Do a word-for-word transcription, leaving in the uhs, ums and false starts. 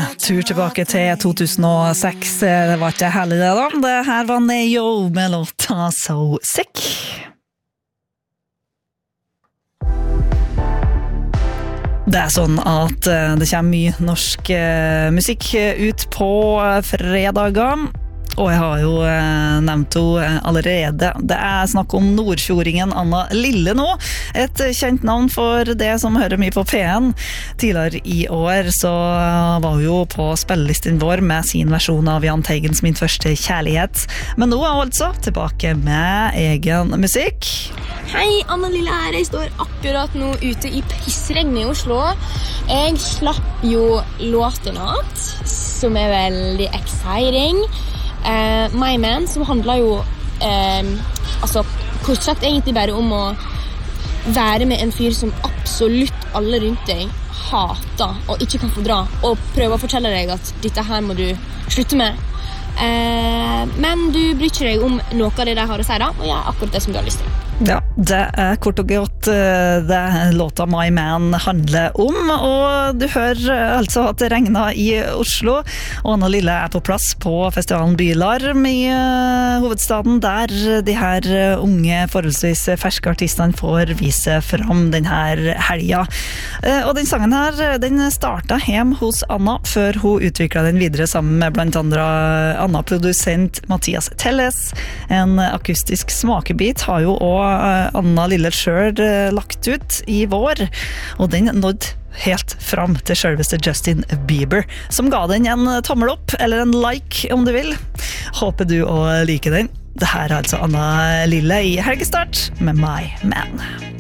tur tilbake til to tusen og seks. Det var ikke herlig det da. Det her var Neo med låta So Sick. Det er sånn at det kommer mye norsk musikk ut på fredager. Og jeg har jo eh, nevnt henne allerede. Det er snakk om nordfjordingen Anna Lille nå. Et kjent navn for det som hører mye på P en. Tidligere i år så var hun jo på spillelisten vår med sin versjon av Jahn Teigens Min første kjærlighet. Men nå er hun altså tilbake med egen musikk. Hei, Anna Lille her. Jeg står akkurat nå ute i pissregnet i Oslo. Jeg slapp jo låten natt, som er veldig exciting. Uh, My Man, som handler jo uh, altså, kort sagt egentlig bare om å være med en fyr som absolutt alle rundt deg hater og ikke kan fordra, og prøve å fortelle deg at dette her må du slutte med. Uh, men du bryr ikke deg om noe av det de har å si da, og jeg er akkurat det som du har lyst til. Ja, det er kort og godt det låta My Man handler om, og du hører altså at det regner i Oslo, og Anna Lille er på plass på festivalen Bylarm i hovedstaden, der de her unge, forholdsvis ferske artistene får vise fram denne helga. Og den sangen her, den startet hjem hos Anna, før hun utviklet den videre sammen med blant andre Anna-produsent Mathias Telles. En akustisk smakebit har jo også Anna Lille selv lagt ut i vår, og den nådde helt fram til selveste Justin Bieber, som ga den en tommel opp, eller en like om du vil. Håper du å like den. Det her er altså Anna Lille i helgestart med My Man.